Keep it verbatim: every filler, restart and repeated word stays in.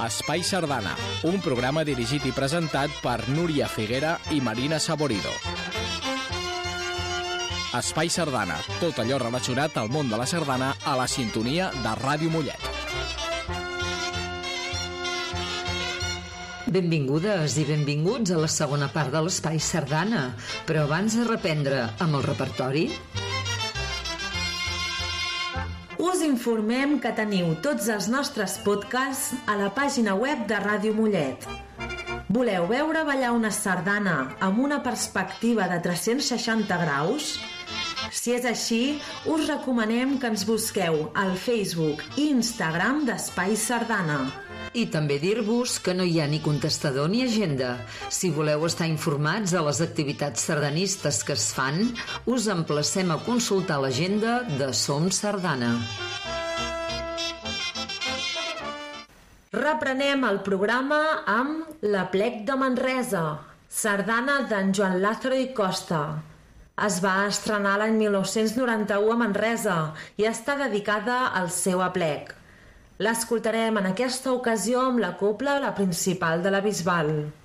Espai Sardana, un programa dirigit i presentat per Núria Figuera i Marina Saborido. Espai Sardana, tot allò relacionat al món de la sardana a la sintonia de Ràdio Mollet. Benvingudes i benvinguts a la segona part de l'Espai Sardana, però abans de reprendre amb el repertori... Us informem que teniu tots els nostres podcasts a la pàgina web de Ràdio Mollet. Voleu veure ballar una sardana amb una perspectiva de tres-cents seixanta graus? Si és així, us recomanem que ens busqueu al Facebook i Instagram d'Espai Sardana. I també dir-vos que no hi ha ni contestador ni agenda. Si voleu estar informats de les activitats sardanistes que es fan, us emplacem a consultar l'agenda de Som Sardana. Reprenem el programa amb La Plec de Manresa, sardana d'en Joan Lázaro i Costa. Es va estrenar l'any mil nou-cents noranta-u a Manresa i està dedicada al seu aplec. L'escoltarem en aquesta ocasió amb la cobla La Principal de la Bisbal.